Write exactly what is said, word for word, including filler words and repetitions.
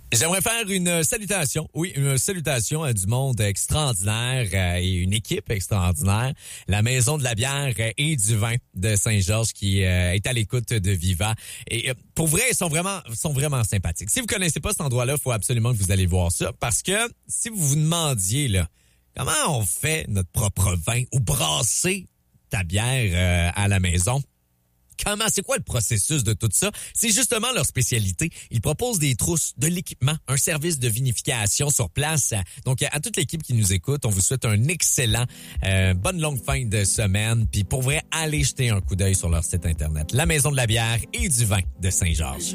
J'aimerais faire une salutation, oui, une salutation à du monde extraordinaire euh, et une équipe extraordinaire. La Maison de la bière et du vin de Saint-Georges qui euh, est à l'écoute de Viva. Et euh, pour vrai, ils sont vraiment, sont vraiment sympathiques. Si vous connaissez pas cet endroit-là, il faut absolument que vous allez voir ça parce que si vous vous demandiez là, comment on fait notre propre vin ou brasser ta bière euh, à la maison. Comment, c'est quoi le processus de tout ça? C'est justement leur spécialité. Ils proposent des trousses, de l'équipement, un service de vinification sur place. Donc, à toute l'équipe qui nous écoute, on vous souhaite un excellent, euh, bonne longue fin de semaine. Puis pour vrai, allez jeter un coup d'œil sur leur site Internet. La Maison de la bière et du vin de Saint-Georges.